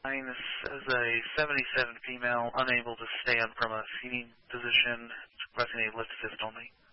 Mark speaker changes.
Speaker 1: This is a 77 female, unable to stand from a seating position, requesting a lift assist only.